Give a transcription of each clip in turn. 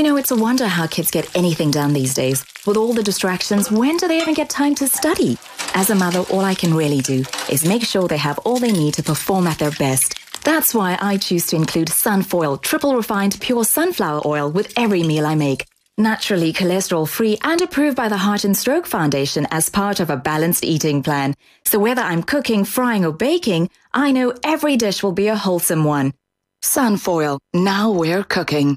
You know, it's a wonder how kids get anything done these days. With all the distractions, when do they even get time to study? As a mother, all I can really do is make sure they have all they need to perform at their best. That's why I choose to include Sunfoil triple refined pure sunflower oil with every meal I make. Naturally cholesterol-free and approved by the Heart and Stroke Foundation as part of a balanced eating plan. So whether I'm cooking, frying or baking, I know every dish will be a wholesome one. Sunfoil, now we're cooking.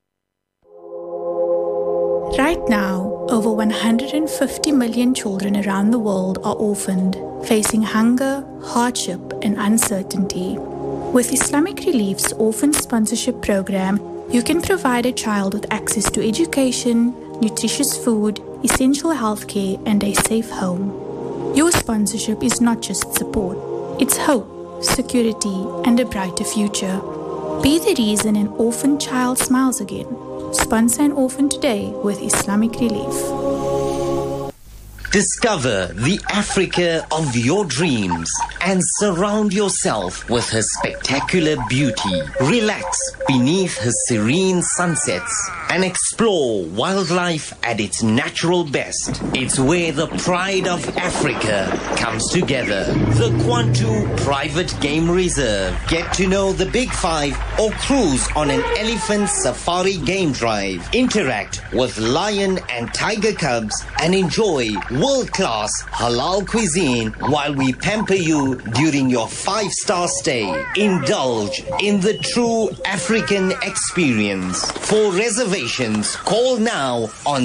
Right now, over 150 million children around the world are orphaned, facing hunger, hardship and uncertainty. With Islamic Relief's Orphan Sponsorship Program, you can provide a child with access to education, nutritious food, essential healthcare, and a safe home. Your sponsorship is not just support, it's hope, security, and a brighter future. Be the reason an orphan child smiles again. Sponsor an orphan today with Islamic Relief. Discover the Africa of your dreams and surround yourself with her spectacular beauty. Relax beneath her serene sunsets and explore wildlife at its natural best. It's where the pride of Africa comes together. The Kwantu Private Game Reserve. Get to know the Big Five or cruise on an elephant safari game drive. Interact with lion and tiger cubs and enjoy world-class halal cuisine while we pamper you during your 5-star stay. Indulge in the true African experience. For reservations, call now on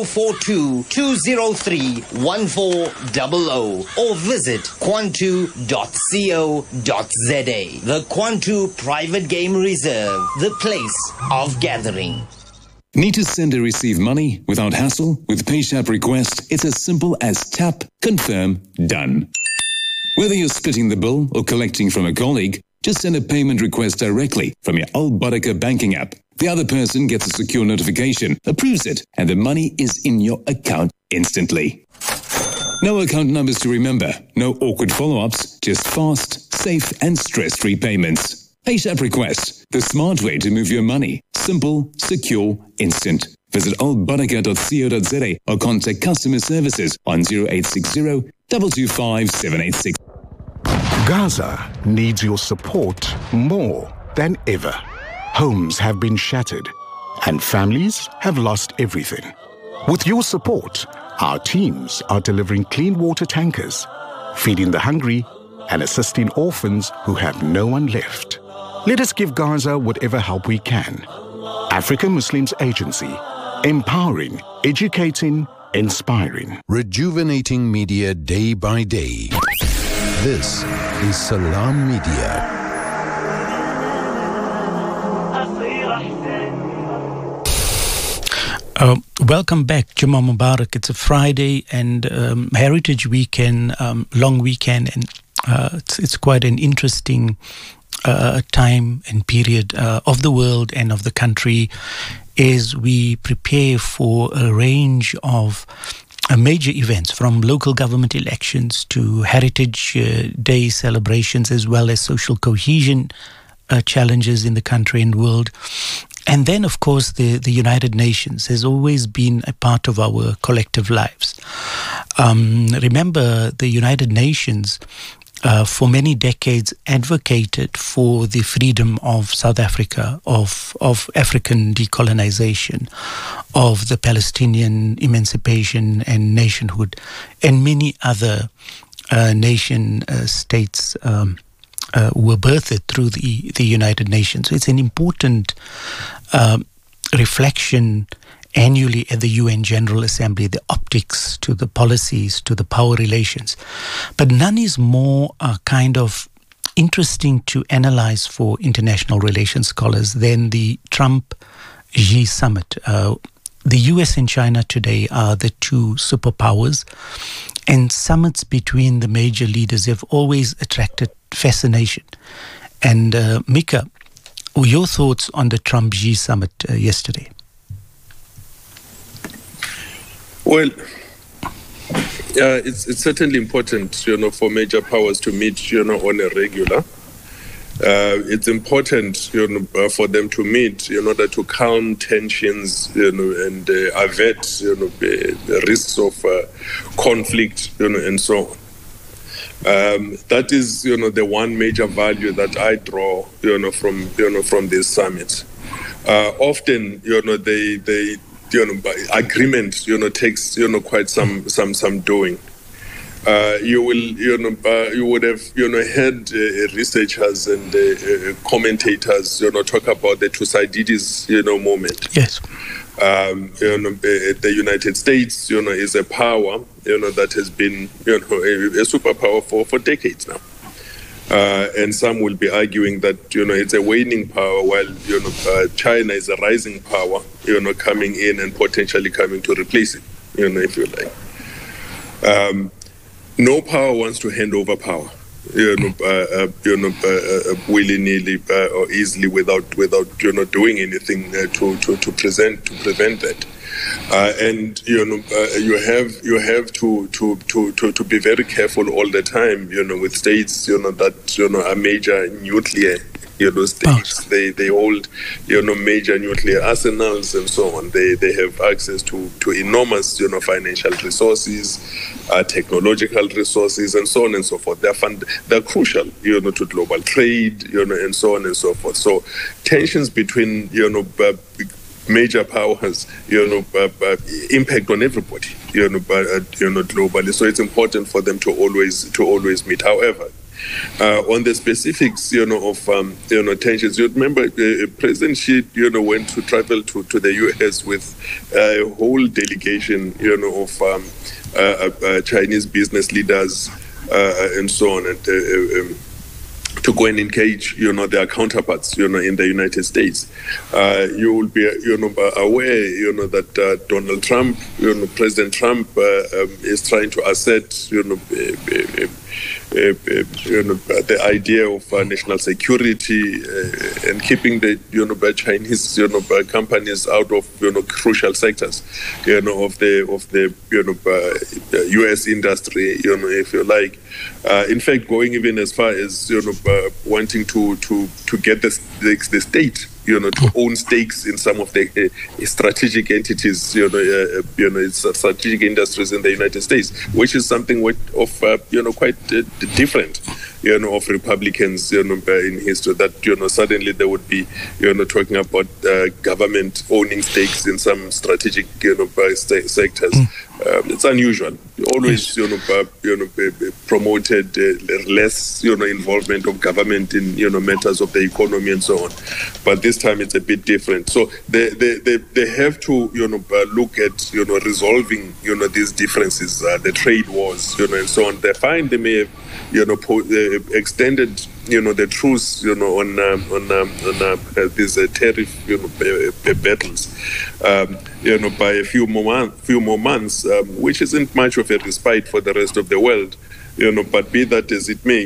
042-203-1400 or visit kwantu.co.za. The Kwantu Private Game Reserve, the place of gathering. Need to send or receive money without hassle? With PayShap Request, it's as simple as tap, confirm, done. Whether you're splitting the bill or collecting from a colleague, just send a payment request directly from your Al Barakah banking app. The other person gets a secure notification, approves it, and the money is in your account instantly. No account numbers to remember, no awkward follow-ups, just fast, safe, and stress-free payments. PayShap Request, the smart way to move your money. Simple, secure, instant. Visit albarakah.co.za or contact customer services on 0860 225 786. Gaza needs your support more than ever. Homes have been shattered and families have lost everything. With your support, our teams are delivering clean water tankers, feeding the hungry, and assisting orphans who have no one left. Let us give Gaza whatever help we can. African Muslims Agency, empowering, educating, inspiring. Rejuvenating media day by day. This is Salam Media. Welcome back, Jummah Mubarak. It's a Friday and Heritage Weekend, long weekend, and it's quite an interesting time and period of the world and of the country as we prepare for a range of major events, from local government elections to Heritage Day celebrations, as well as social cohesion challenges in the country and world. And then, of course, the United Nations has always been a part of our collective lives. Remember, the United Nations for many decades advocated for the freedom of South Africa, of African decolonization, of the Palestinian emancipation and nationhood, and many other nation states were birthed through the United Nations. So it's an important reflection annually at the UN General Assembly, the optics to the policies, to the power relations. But none is more kind of interesting to analyze for international relations scholars than the Trump-Xi summit. The US and China today are the two superpowers, and summits between the major leaders have always attracted fascination. And Mika, your thoughts on the Trump-Xi summit yesterday? Well, it's certainly important, for major powers to meet, on a regular. It's important, for them to meet in order to calm tensions, and avert, risks of conflict, and so on. That is, the one major value that I draw, from these summits. Often, they agreement, takes, quite some doing. You would have, heard researchers and commentators, talk about the Thucydides, moment. Yes. The United States, is a power, that has been, a superpower for decades now. And some will be arguing that, it's a waning power, while, China is a rising power, coming in and potentially coming to replace it, if you like. No power wants to hand over power, willy-nilly or easily without doing anything to prevent that. And you have to be very careful all the time, with states that are major nuclear states. They hold major nuclear arsenals and so on. They have access to enormous financial resources, technological resources, and so on and so forth. They're crucial to global trade, and so on and so forth. So tensions between major powers, impact on everybody, globally. So it's important for them to always meet. However, on the specifics, of tensions, you remember President Xi, went to travel to the U.S. with a whole delegation, of Chinese business leaders and so on, and to go and engage, their counterparts, in the United States. You will be, aware, that Donald Trump, President Trump, is trying to assert, the idea of national security and keeping the Chinese companies out of crucial sectors of the U.S. industry, if you like. In fact, going even as far as wanting to get the state to own stakes in some of the strategic entities, strategic industries in the United States, which is something of quite different, of Republicans, in history, that, suddenly they would be, talking about government owning stakes in some strategic, sectors. It's unusual. Always, promoted less, involvement of government in, matters of the economy and so on. But this time it's a bit different. So they have to, look at, resolving, these differences, the trade wars, and so on. They find they may have, extended, the truce, on these tariff, battles, by a few more months, which isn't much of a respite for the rest of the world, but be that as it may,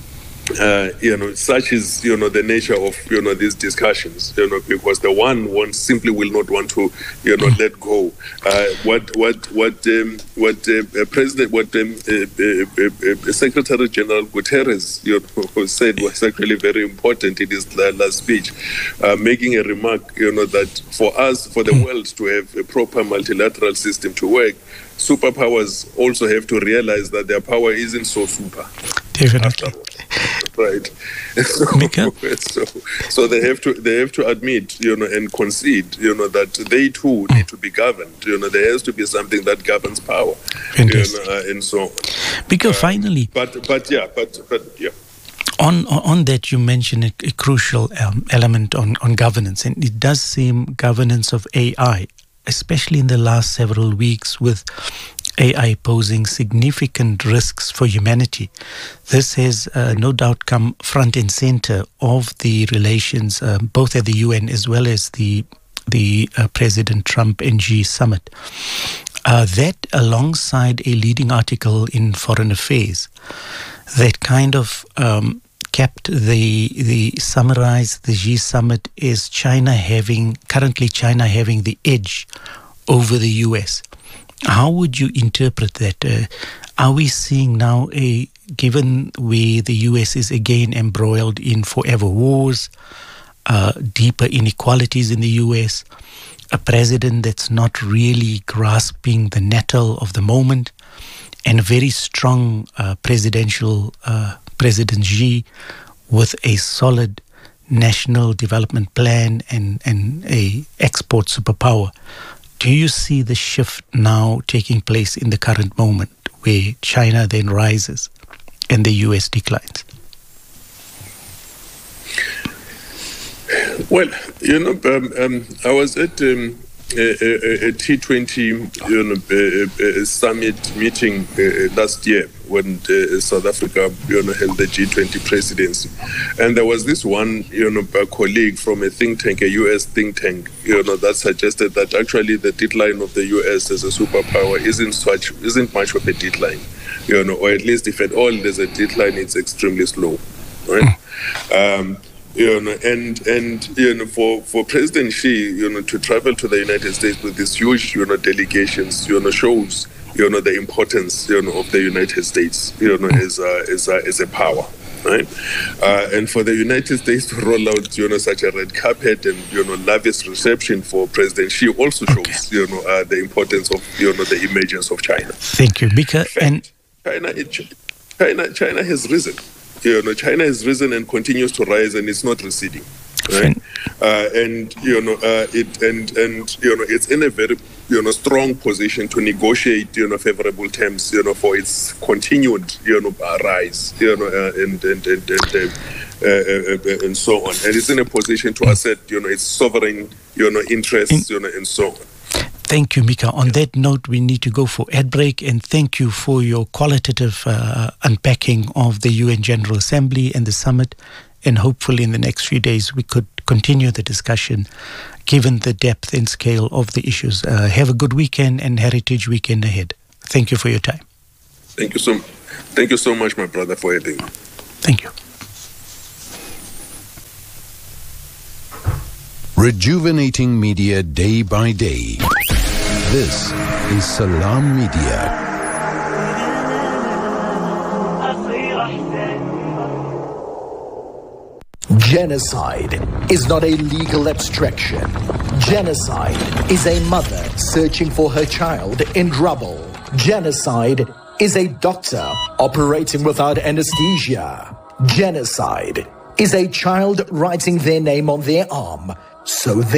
such is, the nature of, these discussions, because the one simply will not want to, let go. Secretary General Guterres, said was actually very important in his last speech, making a remark, that for the world to have a proper multilateral system to work, superpowers also have to realize that their power isn't so super. Definitely. Right. So they have to admit, and concede, that they too need to be governed. There has to be something that governs power. And so on. Because finally. But yeah. On that, you mentioned a crucial element on governance, and it does seem governance of AI, especially in the last several weeks, with AI posing significant risks for humanity. This has no doubt come front and center of the relations, both at the UN as well as the President Trump and Xi summit. That, alongside a leading article in Foreign Affairs, that kind of kept the summarized the Xi summit as currently China having the edge over the US. How would you interpret that? Are we seeing now, given where the US is again embroiled in forever wars, deeper inequalities in the US, a president that's not really grasping the nettle of the moment, and a very strong President Xi with a solid national development plan and a export superpower? Do you see the shift now taking place in the current moment where China then rises and the US declines? Well, I was at a T20 summit meeting last year when South Africa held the G20 presidency, and there was this one a colleague from a think tank, a US think tank, that suggested that actually the decline of the US as a superpower isn't much of a decline, or at least if at all there's a decline, it's extremely slow, right? For President Xi, to travel to the United States with these huge, delegations, shows, the importance, of the United States, as a power, right? And for the United States to roll out, such a red carpet and, lavish reception for President Xi also shows, the importance of, the emergence of China. Thank you, Mika. And China has risen. China has risen and continues to rise, and it's not receding, right? It's in a very strong position to negotiate favorable terms for its continued rise and so on, and it's in a position to assert its sovereign interests and so on. Thank you, Mika. On that note, we need to go for ad break, and thank you for your qualitative unpacking of the UN General Assembly and the summit, and hopefully in the next few days we could continue the discussion given the depth and scale of the issues. Have a good weekend and Heritage Weekend ahead. Thank you for your time. Thank you so much, my brother, for everything. Thank you. Rejuvenating media day by day. This is Salam Media. Genocide is not a legal abstraction. Genocide is a mother searching for her child in rubble. Genocide is a doctor operating without anesthesia. Genocide is a child writing their name on their arm so they